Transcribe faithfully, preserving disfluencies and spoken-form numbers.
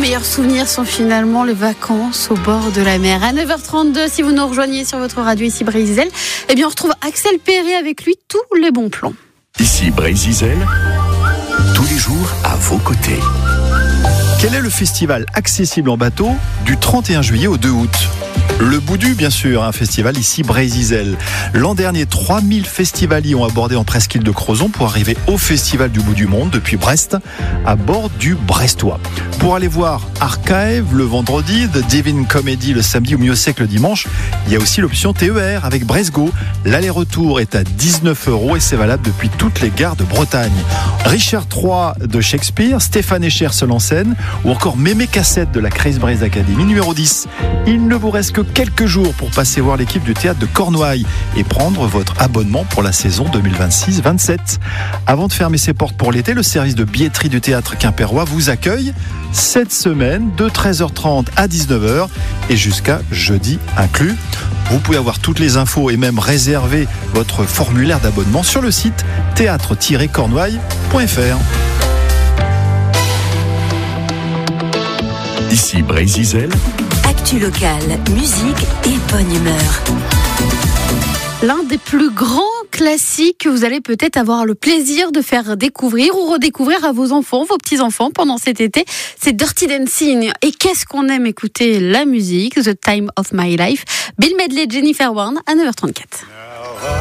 meilleurs souvenirs sont finalement les vacances au bord de la mer. À neuf heures trente-deux, si vous nous rejoignez sur votre radio ici Brésil, eh bien on retrouve Axel Perret avec lui tous les bons plans. Ici Brésil, tous les jours à vos côtés. Quel est le festival accessible en bateau du trente et un juillet au deux août ? Le Boudu, bien sûr, un festival ici Brésil. L'an dernier, trois mille festivaliers ont abordé en presqu'île de Crozon pour arriver au Festival du bout du monde depuis Brest, à bord du Brestois. Pour aller voir Archive le vendredi, The Divine Comedy le samedi ou Mieux c'est que le dimanche, il y a aussi l'option T E R avec Bresgo. L'aller-retour est à dix-neuf euros et c'est valable depuis toutes les gares de Bretagne. Richard trois de Shakespeare, Stéphane Echer seul en scène ou encore Mémé Cassette de la Crazy Braze Academy numéro dix. Il ne vous reste que quelques jours pour passer voir l'équipe du théâtre de Cornouailles et prendre votre abonnement pour la saison deux mille vingt-six vingt-sept. Avant de fermer ses portes pour l'été, le service de billetterie du théâtre quimpérois vous accueille cette semaine de treize heures trente à dix-neuf heures et jusqu'à jeudi inclus. Vous pouvez avoir toutes les infos et même réserver votre formulaire d'abonnement sur le site théâtre tiret cornouailles point f r. Ici Brésil. Actu locale, musique et bonne humeur. L'un des plus grands classiques que vous allez peut-être avoir le plaisir de faire découvrir ou redécouvrir à vos enfants, vos petits-enfants pendant cet été, c'est Dirty Dancing. Et qu'est-ce qu'on aime écouter la musique, The Time of My Life, Bill Medley, Jennifer Warnes à neuf heures trente-quatre.